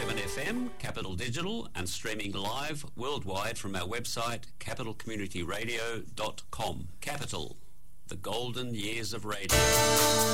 107 FM, Capital Digital, and streaming live worldwide from our website, capitalcommunityradio.com. Capital, the golden years of radio.